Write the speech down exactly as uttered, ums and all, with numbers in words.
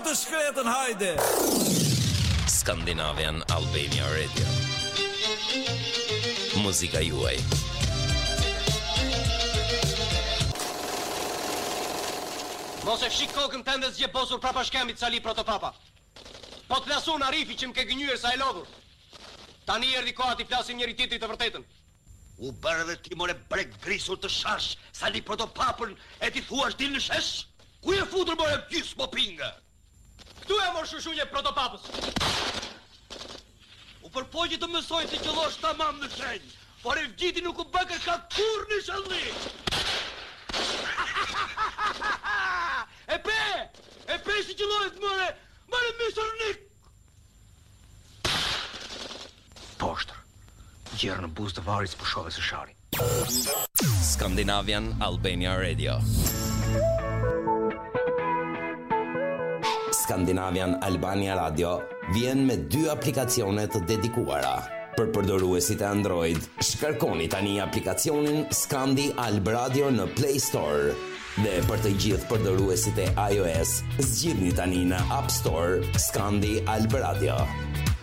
të shkretën, hajde. Scandinavian Albania Radio. Muzika juaj. Mos e fshik kokën tënde zgje bosur prapa shkemit Sali Protopapa. Po të lasun Arifi që më ke gënyer sa e lodhur. Tani erdhi koha ti flasim njëri tjetrit të vërtetën. U bërë dhe ti more brek grisur të shash Sali Protopapën e ti thua është dil në shesh? Ku e futur more gjys mo pinga? Këtu e mor shushunje Protopapës. U përpojgjë të mësoj të qëllosh tamam në shenjë, por e vgjiti nuk u bëke ka kur në shëlli. E pe! E pe si qëllojt mëre! Mëre misërnik! Poshtër, gjerë në buzë të varit së pushove së shari. Scandinavian Albania Radio. Scandinavian Albania Radio vjen me dy aplikacione të dedikuara. Për përdoruesit e Android, shkarkoni tani aplikacionin Scandi Alb Radio në Play Store. Dhe për të gjithë përdoruesit e iOS, zgjidhni tani në App Store Scandi Alb Radio.